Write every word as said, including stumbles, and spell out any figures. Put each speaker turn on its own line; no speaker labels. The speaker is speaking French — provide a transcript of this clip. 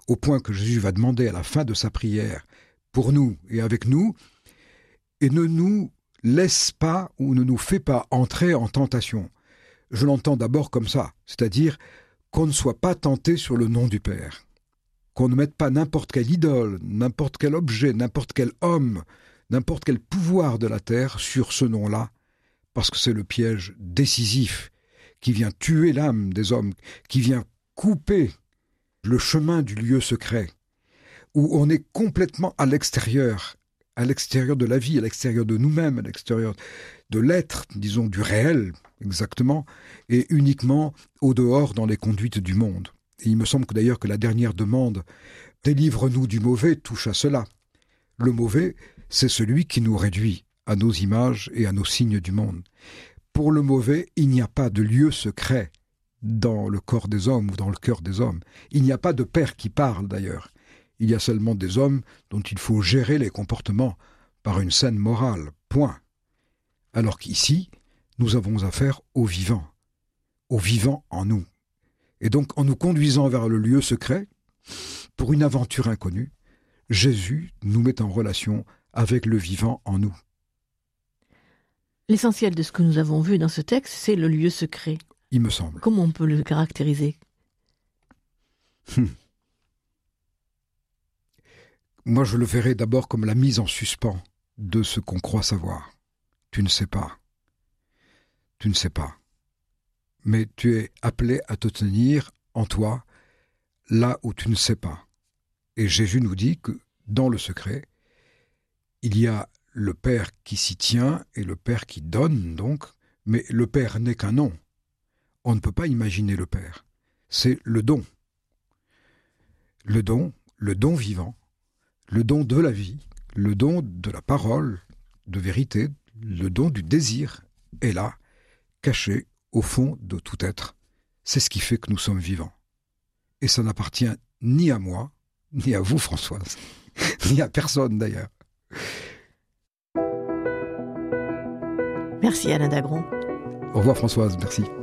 au point que Jésus va demander à la fin de sa prière, pour nous et avec nous, et ne nous laisse pas ou ne nous fait pas entrer en tentation. Je l'entends d'abord comme ça, c'est-à-dire qu'on ne soit pas tenté sur le nom du Père, qu'on ne mette pas n'importe quelle idole, n'importe quel objet, n'importe quel homme, n'importe quel pouvoir de la terre sur ce nom-là, parce que c'est le piège décisif qui vient tuer l'âme des hommes, qui vient couper le chemin du lieu secret, où on est complètement à l'extérieur, à l'extérieur de la vie, à l'extérieur de nous-mêmes, à l'extérieur de l'être, disons du réel, exactement, et uniquement au dehors dans les conduites du monde. Et il me semble que d'ailleurs que la dernière demande « Délivre-nous du mauvais » touche à cela. Le mauvais, c'est celui qui nous réduit à nos images et à nos signes du monde. Pour le mauvais, il n'y a pas de lieu secret dans le corps des hommes ou dans le cœur des hommes. Il n'y a pas de père qui parle d'ailleurs. Il y a seulement des hommes dont il faut gérer les comportements par une saine morale, point. Alors qu'ici, nous avons affaire au vivant, au vivant en nous. Et donc, en nous conduisant vers le lieu secret, pour une aventure inconnue, Jésus nous met en relation avec le vivant en nous.
L'essentiel de ce que nous avons vu dans ce texte, c'est le lieu secret.
Il me semble.
Comment on peut le caractériser ?
hum. Moi, je le verrais d'abord comme la mise en suspens de ce qu'on croit savoir. Tu ne sais pas. Tu ne sais pas. Mais tu es appelé à te tenir en toi là où tu ne sais pas. Et Jésus nous dit que dans le secret, il y a le Père qui s'y tient et le Père qui donne donc, mais le Père n'est qu'un nom. On ne peut pas imaginer le Père. C'est le don. Le don, le don vivant, le don de la vie, le don de la parole, de vérité, le don du désir est là, caché au fond de tout être. C'est ce qui fait que nous sommes vivants. Et ça n'appartient ni à moi, ni à vous, Françoise, ni à personne d'ailleurs.
Merci Alain Dagron.
Au revoir Françoise, merci.